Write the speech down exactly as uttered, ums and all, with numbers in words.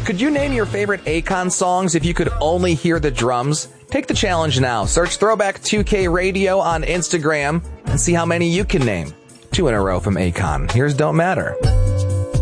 Could you name your favorite Akon songs if you could only hear the drums? Take the challenge now. Search Throwback two K Radio on Instagram and see how many you can name. Two in a row from Akon. Here's Don't Matter.